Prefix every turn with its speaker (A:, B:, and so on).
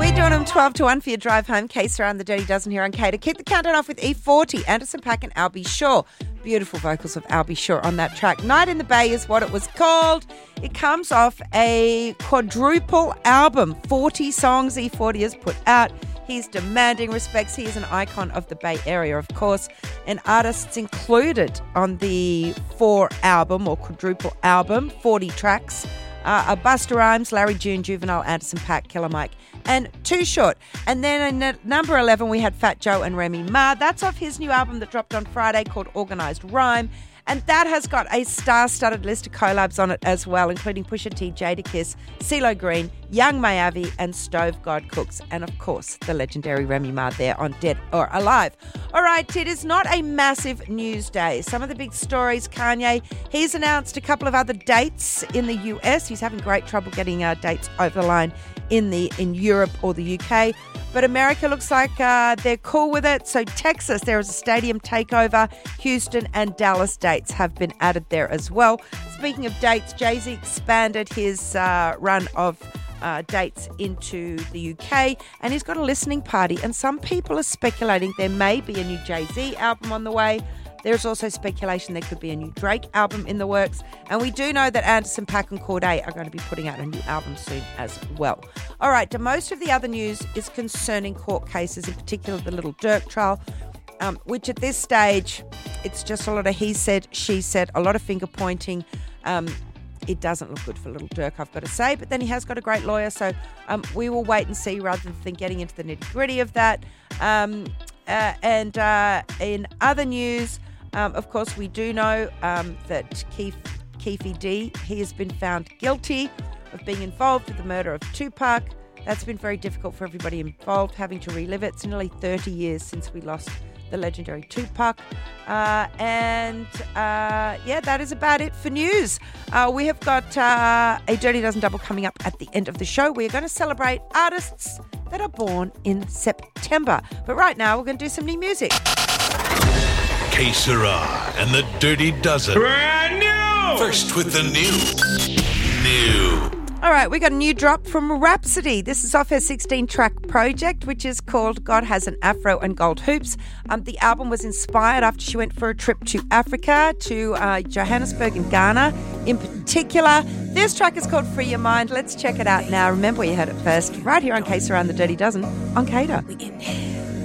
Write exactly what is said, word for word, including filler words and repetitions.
A: We're doing them twelve to one for your drive home. Case around the Dirty Dozen here on K. To keep the countdown off with E forty, Anderson .Paak and Albie Shaw. Beautiful vocals of Albie Shaw on that track. Night in the Bay is what it was called. It comes off a quadruple album. forty songs E forty has put out. He's demanding respects. He is an icon of the Bay Area, of course. And artists included on the four album or quadruple album, forty tracks, uh, are Busta Rhymes, Larry June, Juvenile, Anderson .Paak, Killer Mike, and Too Short. And then at number eleven, we had Fat Joe and Remy Ma. That's off his new album that dropped on Friday called Organised Rhyme. And that has got a star-studded list of collabs on it as well, including Pusha T, Jadakiss, CeeLo Green, Young Miyavi, and Stove God Cooks. And, of course, the legendary Remy Ma there on Dead or Alive. All right, it is not a massive news day. Some of the big stories, Kanye, he's announced a couple of other dates in the U S. He's having great trouble getting uh, dates over the line in the in Europe or the U K. But America looks like uh, they're cool with it. So Texas, there is a stadium takeover. Houston and Dallas dates have been added there as well. Speaking of dates, Jay-Z expanded his uh, run of uh, dates into the U K, and he's got a listening party. And some people are speculating there may be a new Jay-Z album on the way. There's also speculation there could be a new Drake album in the works. And we do know that Anderson .Paak and Cordae are going to be putting out a new album soon as well. All right, most of the other news is concerning court cases, in particular the Little Durk trial, um, which at this stage, it's just a lot of he said, she said, a lot of finger pointing. Um, it doesn't look good for Little Durk, I've got to say. But then he has got a great lawyer, so um, we will wait and see rather than getting into the nitty-gritty of that. Um, uh, and uh, in other news... Um, of course, we do know um, that Keith, Keefe D, he has been found guilty of being involved with the murder of Tupac. That's been very difficult for everybody involved, having to relive it. It's nearly thirty years since we lost the legendary Tupac. Uh, and, uh, yeah, that is about it for news. Uh, we have got uh, a Dirty Dozen Double coming up at the end of the show. We are going to celebrate artists that are born in September. But right now, we're going to do some new music.
B: Que Sera and the Dirty Dozen.
C: Brand new!
B: First with the new. New.
A: All right, we got a new drop from Rhapsody. This is off her sixteen-track project, which is called God Has an Afro and Gold Hoops. Um, the album was inspired after she went for a trip to Africa, to uh, Johannesburg and Ghana in particular. This track is called Free Your Mind. Let's check it out now. Remember, you heard it first, right here on Que Sera and the Dirty Dozen on K D A.